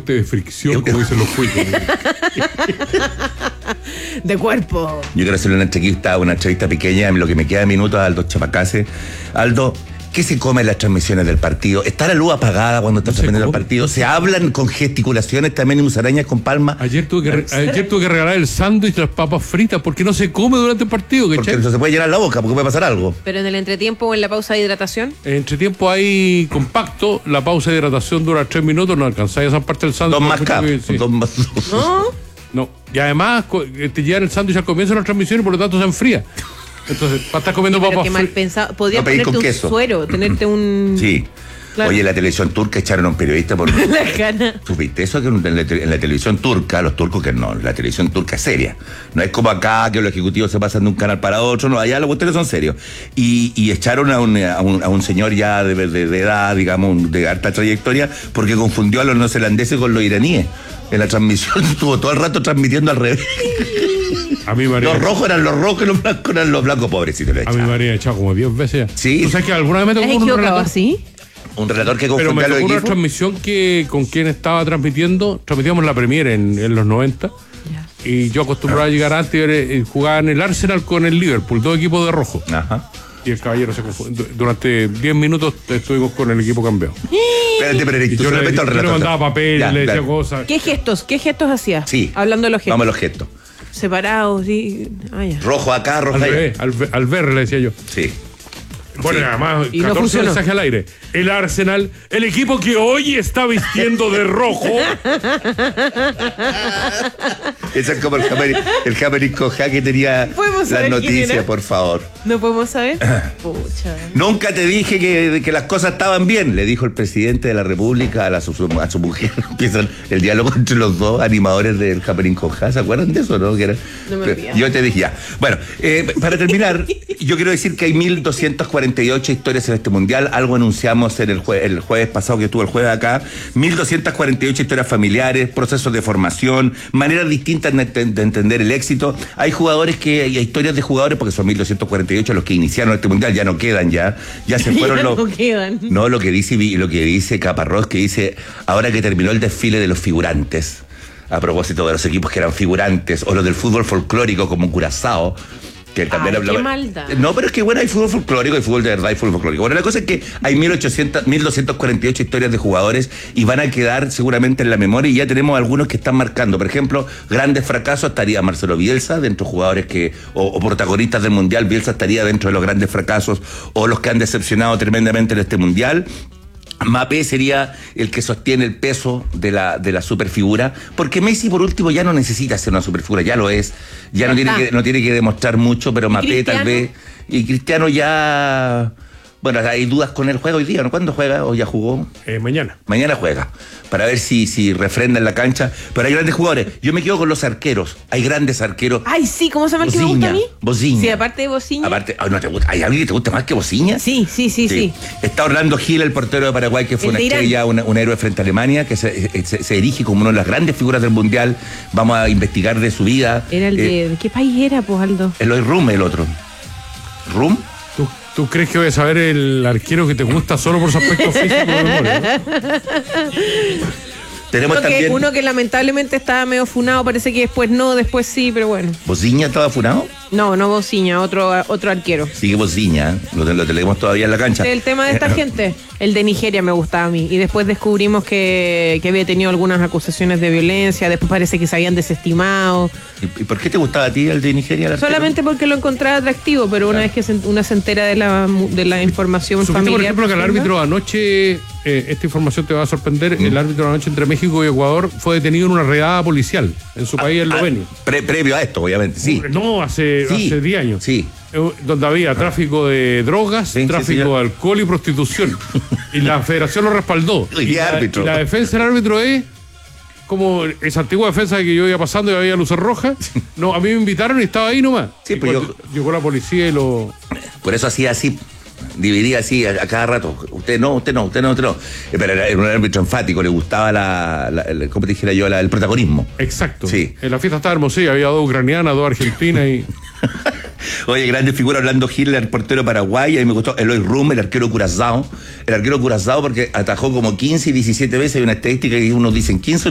deporte de fricción, como dicen los juegos. De cuerpo. Yo quiero hacerle una entrevista pequeña, en lo que me queda de minutos, a Aldo Chapacase. Aldo, ¿qué se come en las transmisiones del partido? ¿Está la luz apagada cuando está transmitiendo el partido? ¿Se hablan con gesticulaciones también y musarañas con palmas? Ayer tuve que regalar el sándwich y las papas fritas porque no se come durante el partido. Porque no se puede llenar la boca, porque puede pasar algo. Pero en el entretiempo o en la pausa de hidratación. En entretiempo hay compacto, la pausa de hidratación dura 3 minutos, no alcanzáis esa parte del sándwich. 2 más cap, sí. 2 más 2. No, y además te llevan el sándwich al comienzo de la transmisión y por lo tanto se enfría. Entonces, para estar comiendo papas qué mal pensado. Podría no, ponerte un queso. Suero, tenerte un... Sí. Claro. Oye, en la televisión turca echaron a un periodista por... La gana. ¿Supiste eso? Que en la televisión turca, los turcos que no, la televisión turca es seria. No es como acá, que los ejecutivos se pasan de un canal para otro, no, allá los cuestiones son serios. Y echaron a un señor ya de edad, digamos, de alta trayectoria, porque confundió a los neozelandeses con los iraníes. En la transmisión estuvo todo el rato transmitiendo al revés. A mí María, los rojos eran los rojos y los blancos eran los blancos, pobrecitos. A mí María ha echado como 10 veces. Sí. ¿Tú sabes que alguna vez me tocó un relator así? Un relator que confundió a los equipos. Pero me tocó una transmisión que con quien estaba transmitíamos la Premier en los 90. Yeah. Y yo acostumbraba a llegar antes y jugaban el Arsenal con el Liverpool, 2 equipos de rojo. Ajá. Y el caballero se confundió. Durante 10 minutos estuvimos con el equipo cambiado. Espérate, pero tú solamente al relator. Yo le mandaba papel, le decía cosas. ¿Qué gestos hacía? Sí. Hablando de los gestos. Vamos a los gestos. Separados, sí. Rojo acá, rojo allá. Al ver, le decía yo. Sí. Bueno, sí. además, y 14 no mensajes al aire. El Arsenal, el equipo que hoy está vistiendo de rojo. Eso es como el Jamery Coja que tenía las noticias, por favor. ¿No podemos saber? Pucha. Nunca te dije que las cosas estaban bien, le dijo el presidente de la República a su mujer. Empiezan el diálogo entre los dos animadores del Jamery Coja. ¿Se acuerdan de eso, no? No me olvidé. Yo te dije ya. Bueno, para terminar, yo quiero decir que hay 1.248 historias en este mundial. Algo anunciamos en el jueves pasado, que estuvo el jueves acá. 1.248 historias familiares, procesos de formación, maneras distintas de entender el éxito. Hay historias de jugadores, porque son 1.248 los que iniciaron este mundial, ya no quedan, ya se fueron ya los... No quedan. No, lo que dice Caparrós, que dice, ahora que terminó el desfile de los figurantes, a propósito de los equipos que eran figurantes, o los del fútbol folclórico como Curazao, que también hablaba. Qué maldad. No, pero es que bueno, hay fútbol folclórico, hay fútbol de verdad, hay fútbol folclórico. Bueno, la cosa es que hay 1.248 historias de jugadores y van a quedar seguramente en la memoria, y ya tenemos algunos que están marcando. Por ejemplo, grandes fracasos, estaría Marcelo Bielsa, dentro de jugadores o protagonistas del Mundial. Bielsa estaría dentro de los grandes fracasos o los que han decepcionado tremendamente en este Mundial. Mbappé sería el que sostiene el peso de la superfigura, porque Messi por último ya no necesita ser una superfigura, ya lo es, ya no tiene que demostrar mucho, pero Mbappé tal vez, y Cristiano ya... Bueno, hay dudas con el juego hoy día, ¿no? ¿Cuándo juega? ¿O ya jugó? Mañana. Mañana juega, para ver si refrenda en la cancha. Pero hay grandes jugadores. Yo me quedo con los arqueros. Hay grandes arqueros. Ay, sí, ¿cómo se llama el que me gusta a mí? Bociña. Sí, aparte de Bociña. ¿no te gusta? ¿Hay alguien que te gusta más que Bociña? Sí. Está Orlando Gil, el portero de Paraguay, que fue una estrella, un héroe frente a Alemania, que se erige como una de las grandes figuras del Mundial. Vamos a investigar de su vida. Era el de... ¿Qué país era, pues, Aldo? Eloy Rum, el otro. ¿Rum? ¿Tú crees que voy a saber el arquero que te gusta solo por su aspecto físico? Tenemos también... uno que lamentablemente estaba medio funado, parece que después no, después sí, pero bueno. ¿Bociña estaba funado? No Bociña, otro arquero. Sigue Bociña, lo tenemos todavía en la cancha. El tema de esta gente, el de Nigeria me gustaba a mí, y después descubrimos que había tenido algunas acusaciones de violencia, después parece que se habían desestimado. ¿Y por qué te gustaba a ti el de Nigeria? Solamente porque lo encontraba atractivo, pero una vez que una se entera de la información familiar... Por ejemplo, que el árbitro anoche, esta información te va a sorprender, el árbitro anoche entre México y Ecuador fue detenido en una redada policial en su país, Eslovenia. Previo a esto, obviamente, sí. No, hace 10 años. Sí. Donde había tráfico de drogas, tráfico de alcohol y prostitución. Y la federación lo respaldó. Y la defensa del árbitro es como esa antigua defensa que yo iba pasando y había luces rojas. No, a mí me invitaron y estaba ahí nomás. Sí, pues llegó la policía y lo... Por eso hacía así, dividía así a cada rato. Usted no. Pero era un árbitro enfático, le gustaba ¿cómo te dijera yo? El protagonismo. Exacto. Sí. En la fiesta estaba hermosilla, había 2 ucranianas, 2 argentinas y... Oye, grande figura Orlando Gil, el portero paraguay. A mí me gustó Eloy Rum, el arquero Curazao. El arquero Curazao porque atajó como 15 y 17 veces. Hay una estadística que unos dicen 15,